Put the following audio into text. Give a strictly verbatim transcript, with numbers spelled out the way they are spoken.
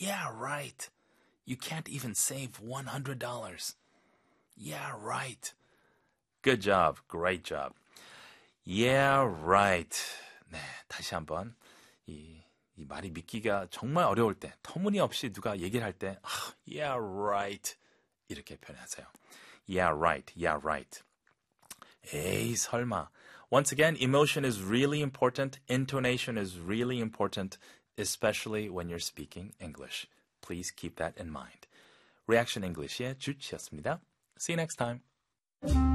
Yeah, right. You can't even save one hundred dollars. Yeah, right. Good job. Great job. Yeah, right. 네, 다시 한번 이, 이 말이 믿기가 정말 어려울 때, 터무니없이 누가 얘기를 할 때, 아, yeah, right. 이렇게 표현하세요. Yeah, right. Yeah, right. 에이, 설마. Once again, emotion is really important. Intonation is really important, especially when you're speaking English. Please keep that in mind. Reaction English의 주치였습니다. See you next time.